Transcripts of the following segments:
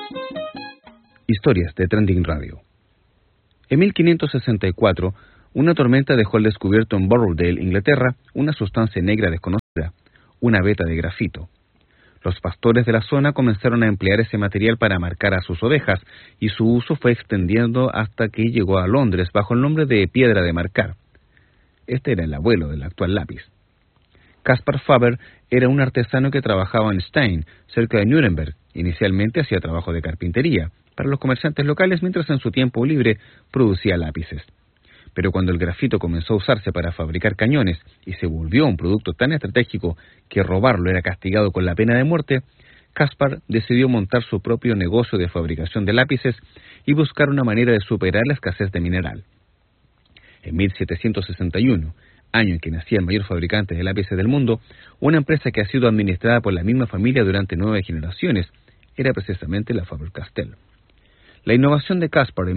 Historias de Trending Radio. En 1564, una tormenta dejó al descubierto en Borrowdale, Inglaterra, una sustancia negra desconocida, una veta de grafito. Los pastores de la zona comenzaron a emplear ese material para marcar a sus ovejas, y su uso fue extendiendo hasta que llegó a Londres bajo el nombre de piedra de marcar. Este era el abuelo del actual lápiz. Caspar Faber era un artesano que trabajaba en Stein, cerca de Nuremberg. Inicialmente hacía trabajo de carpintería para los comerciantes locales, mientras en su tiempo libre producía lápices. Pero cuando el grafito comenzó a usarse para fabricar cañones y se volvió un producto tan estratégico que robarlo era castigado con la pena de muerte, Caspar decidió montar su propio negocio de fabricación de lápices y buscar una manera de superar la escasez de mineral. En 1761, año en que nacía el mayor fabricante de lápices del mundo, una empresa que ha sido administrada por la misma familia durante 9 generaciones era precisamente la Faber-Castell. La innovación de Caspar en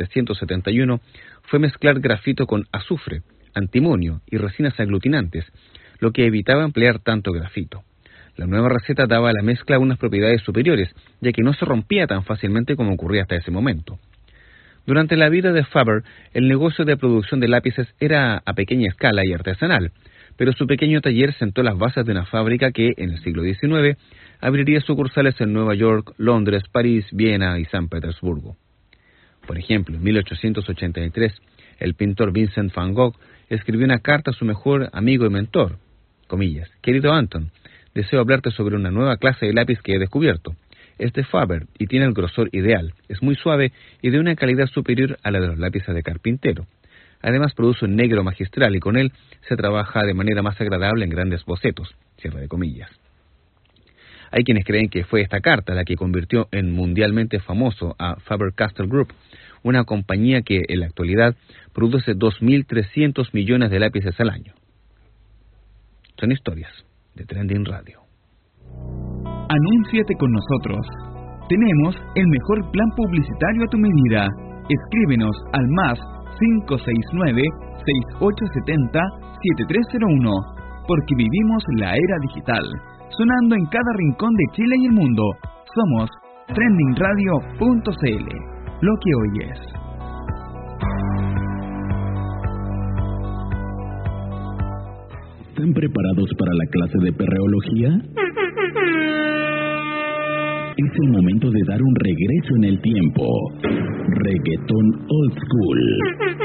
1771 fue mezclar grafito con azufre, antimonio y resinas aglutinantes, lo que evitaba emplear tanto grafito. La nueva receta daba a la mezcla unas propiedades superiores, ya que no se rompía tan fácilmente como ocurría hasta ese momento. Durante la vida de Faber, el negocio de producción de lápices era a pequeña escala y artesanal, pero su pequeño taller sentó las bases de una fábrica que, en el siglo XIX, abriría sucursales en Nueva York, Londres, París, Viena y San Petersburgo. Por ejemplo, en 1883, el pintor Vincent van Gogh escribió una carta a su mejor amigo y mentor, comillas: «Querido Anton, deseo hablarte sobre una nueva clase de lápiz que he descubierto. Es de Faber y tiene el grosor ideal, es muy suave y de una calidad superior a la de los lápices de carpintero. Además produce un negro magistral y con él se trabaja de manera más agradable en grandes bocetos», cierre de comillas. Hay quienes creen que fue esta carta la que convirtió en mundialmente famoso a Faber-Castell Group, una compañía que en la actualidad produce 2.300 millones de lápices al año. Son historias de Trending Radio. Anúnciate con nosotros. Tenemos el mejor plan publicitario a tu medida. Escríbenos al más 569-6870-7301, porque vivimos la era digital, sonando en cada rincón de Chile y el mundo. Somos trendingradio.cl, lo que oyes. ¿Están preparados para la clase de perreología? Es el momento de dar un regreso en el tiempo. Reggaetón Old School.